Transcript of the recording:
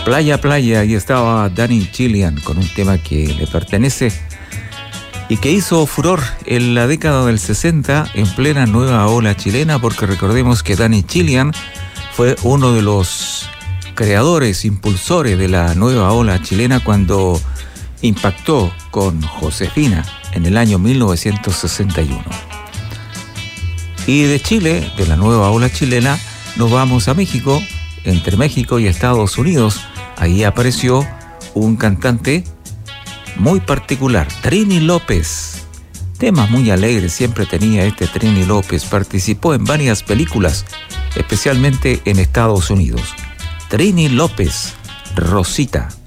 Playa Playa, ahí estaba Danny Chilean con un tema que le pertenece y que hizo furor en la década del 60 en plena nueva ola chilena, porque recordemos que Danny Chilean fue uno de los creadores, impulsores de la nueva ola chilena cuando impactó con Josefina en el año 1961. Y de Chile, de la nueva ola chilena, nos vamos a México. Entre México y Estados Unidos, ahí apareció un cantante muy particular, Trini López. Temas muy alegres siempre tenía este Trini López. Participó en varias películas, especialmente en Estados Unidos. Trini López, Rosita.